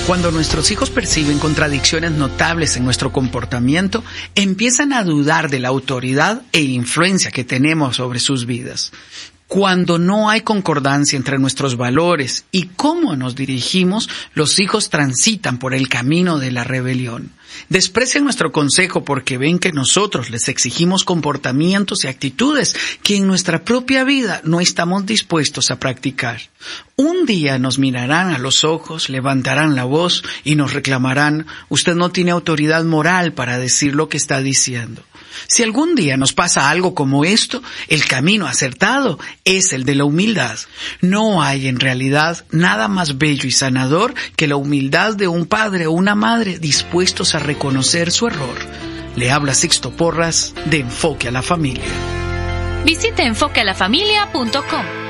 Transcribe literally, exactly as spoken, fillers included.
Cuando nuestros hijos perciben contradicciones notables en nuestro comportamiento, empiezan a dudar de la autoridad e influencia que tenemos sobre sus vidas. Cuando no hay concordancia entre nuestros valores y cómo nos dirigimos, los hijos transitan por el camino de la rebelión. Desprecian nuestro consejo porque ven que nosotros les exigimos comportamientos y actitudes que en nuestra propia vida no estamos dispuestos a practicar. Un día nos mirarán a los ojos, levantarán la voz y nos reclamarán: usted no tiene autoridad moral para decir lo que está diciendo. Si algún día nos pasa algo como esto, el camino acertado es el de la humildad. No hay en realidad nada más bello y sanador que la humildad de un padre o una madre dispuestos a reconocer su error. Le habla Sixto Porras de Enfoque a la Familia. Visite enfoque a la familia punto com.